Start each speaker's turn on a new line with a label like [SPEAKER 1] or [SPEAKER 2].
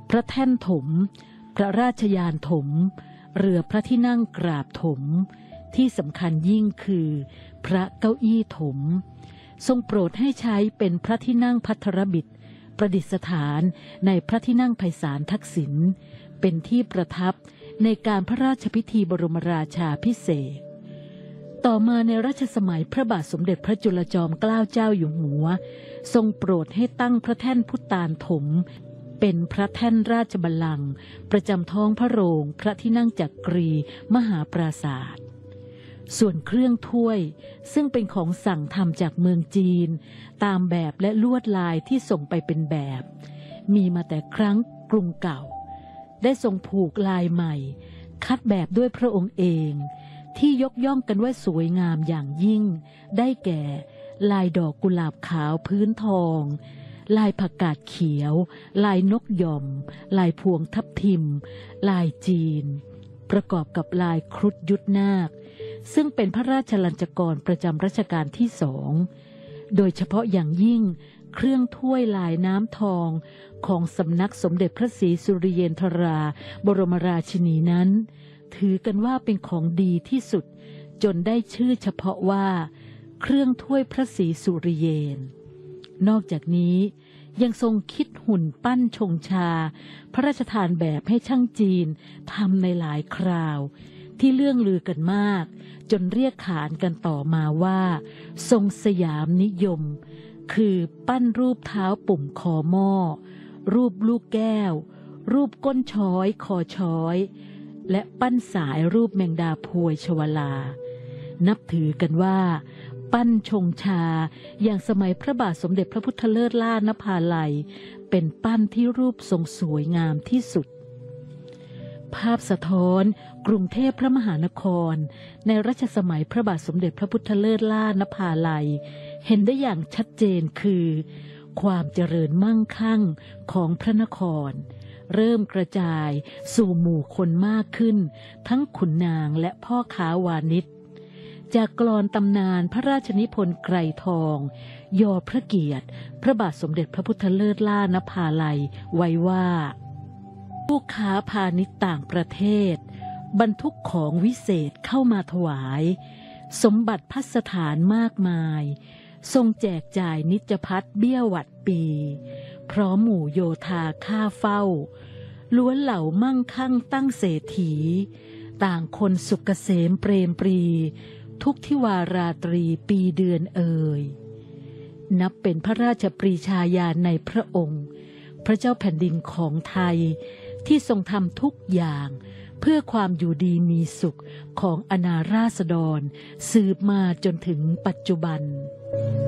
[SPEAKER 1] พระแท่นถมพระราชยานถมเรือพระที่นั่งกราบถมที่สำคัญยิ่งคือพระเก้าอี้ถมทรงโปรดให้ใช้เป็นพระที่นั่งภัทรบิดประดิษฐานในพระที่นั่งไพศาลทักษิณเป็นที่ประทับในการพระราชพิธีบรมราชาภิเษกต่อมาในรัชสมัยพระบาทสมเด็จพระจุลจอมเกล้าเจ้าอยู่หัวทรงโปรดให้ตั้งพระแท่นพุตานถมเป็นพระแท่นราชบัลลังก์ประจำท้องพระโรงพระที่นั่งจักรีมหาปราสาทส่วนเครื่องถ้วยซึ่งเป็นของสั่งทำจากเมืองจีนตามแบบและลวดลายที่ส่งไปเป็นแบบมีมาแต่ครั้งกรุงเก่าได้ทรงผูกลายใหม่คัดแบบด้วยพระองค์เองที่ยกย่องกันว่าสวยงามอย่างยิ่งได้แก่ลายดอกกุหลาบขาวพื้นทองลายผักกาดเขียวลายนกหย่อมลายพวงทับทิมลายจีนประกอบกับลายครุฑยุทธนาคซึ่งเป็นพระราชลัญจกรประจำรัชกาลที่2โดยเฉพาะอย่างยิ่งเครื่องถ้วยลายน้ำทองของสำนักสมเด็จพระศรีสุริเยนทราบรมราชินีนั้นถือกันว่าเป็นของดีที่สุดจนได้ชื่อเฉพาะว่าเครื่องถ้วยพระศรีสุริเยนนอกจากนี้ยังทรงคิดหุ่นปั้นชงชาพระราชทานแบบให้ช่างจีนทำในหลายคราวที่เรื่องลือกันมากจนเรียกขานกันต่อมาว่าทรงสยามนิยมคือปั้นรูปเท้าปุ่มคอหม้อรูปลูกแก้วรูปก้นช้อยคอช้อยและปั้นสายรูปแมงดาพวยชวลานับถือกันว่าปั้นชงชาอย่างสมัยพระบาทสมเด็จพระพุทธเลิศล่านภาลัยเป็นปั้นที่รูปทรงสวยงามที่สุดภาพสะท้อนกรุงเทพพระมหานครในรัชสมัยพระบาทสมเด็จพระพุทธเลิศล่านภาลัยเห็นได้อย่างชัดเจนคือความเจริญมั่งคั่งของพระนครเริ่มกระจายสู่หมู่คนมากขึ้นทั้งขุนนางและพ่อค้าวานิชจากกลอนตำนานพระราชนิพนธ์ไกรทองยอพระเกียรติพระบาทสมเด็จพระพุทธเลิศล่านภาลัยไว้ว่าผู้ค้าพาณิชย์ต่างประเทศบรรทุกของวิเศษเข้ามาถวายสมบัติภัสถานมากมายทรงแจกจ่ายนิจภัทรเบี้ยหวัดปีพร้อมหมู่โยธาข้าเฝ้าล้วนเหล่ามั่งคั่งตั้งเศรษฐีต่างคนสุขเกษมเปรมปรีทุกทิวาราตรีปีเดือนเอ่ยนับเป็นพระราชปรีชาญาณในพระองค์พระเจ้าแผ่นดินของไทยที่ทรงทำทุกอย่างเพื่อความอยู่ดีมีสุขของอาณาราษฎรสืบมาจนถึงปัจจุบัน